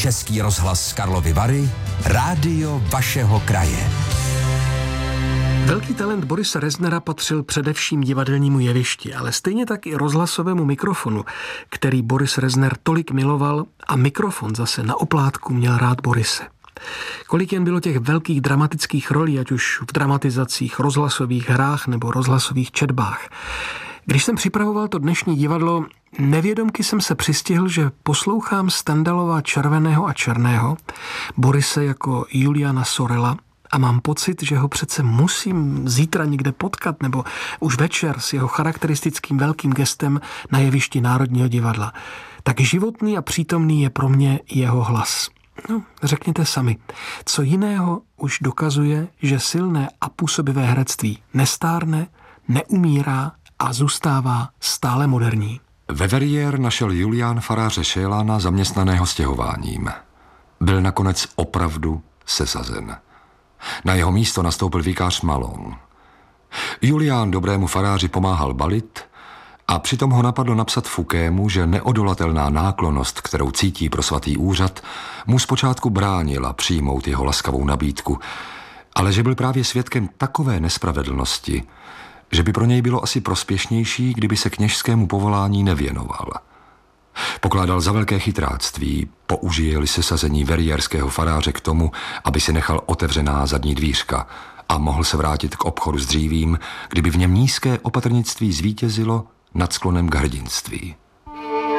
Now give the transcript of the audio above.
Český rozhlas Karlovy Vary, rádio vašeho kraje. Velký talent Borise Reznera patřil především divadelnímu jevišti, ale stejně tak i rozhlasovému mikrofonu, který Boris Rezner tolik miloval, a mikrofon zase na oplátku měl rád Borise. Kolik jen bylo těch velkých dramatických rolí, ať už v dramatizacích, rozhlasových hrách nebo rozhlasových četbách. Když jsem připravoval to dnešní divadlo, nevědomky jsem se přistihl, že poslouchám Stendalova Červeného a černého, Borise jako Juliana Sorela, a mám pocit, že ho přece musím zítra někde potkat nebo už večer s jeho charakteristickým velkým gestem na jevišti Národního divadla. Tak životný a přítomný je pro mě jeho hlas. No, řekněte sami, co jiného už dokazuje, že silné a působivé herectví nestárne, neumírá a zůstává stále moderní. Ve Verrières našel Julián faráře Šélána zaměstnaného stěhováním. Byl nakonec opravdu sesazen. Na jeho místo nastoupil vikář Malon. Julián dobrému faráři pomáhal balit a přitom ho napadlo napsat Fouquému, že neodolatelná náklonnost, kterou cítí pro svatý úřad, mu zpočátku bránila přijmout jeho laskavou nabídku, ale že byl právě svědkem takové nespravedlnosti, že by pro něj bylo asi prospěšnější, kdyby se kněžskému povolání nevěnoval. Pokládal za velké chytráctví, použije-li sesazení verriérského faráře k tomu, aby si nechal otevřená zadní dvířka a mohl se vrátit k obchodu s dřívím, kdyby v něm nízké opatrnictví zvítězilo nad sklonem k hrdinství.